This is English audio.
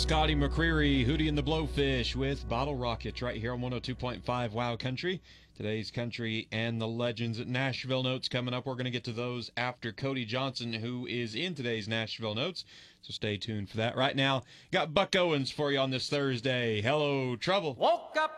Scotty McCreery, Hootie and the Blowfish with Bottle Rockets right here on 102.5 Wow Country. Today's country and the legends at Nashville Notes coming up. We're going to get to those after Cody Johnson, who is in today's Nashville Notes. So stay tuned for that. Right now, got Buck Owens for you on this Thursday. Hello, Trouble. Woke up